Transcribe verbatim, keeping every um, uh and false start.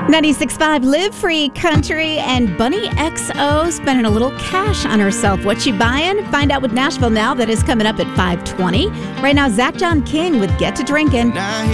ninety-six point five Live Free Country, and Bunny X O spending a little cash on herself. What's she buying? Find out with Nashville Now. That is coming up at five twenty. Right now, Zach John King with Get to Drinking. Now